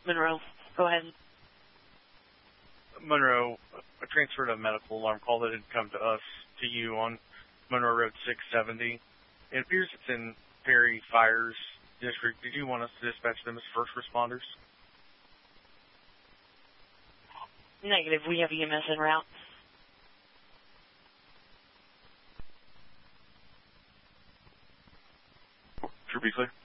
Monroe, go ahead. Monroe, I transferred a medical alarm call that had come to us, to you on Monroe Road 670. It appears it's in Perry Fires District. Did you want us to dispatch them as first responders? Negative. We have EMS en route. True, be clear.